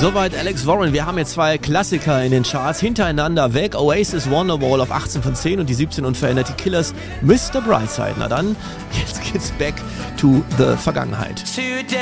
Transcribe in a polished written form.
Soweit Alex Warren. Wir haben jetzt 2 Klassiker in den Charts hintereinander weg. Oasis Wonderwall auf 18 von 10 und die 17 unverändert. Die Killers Mr. Brightside. Na dann, jetzt geht's back to the Vergangenheit.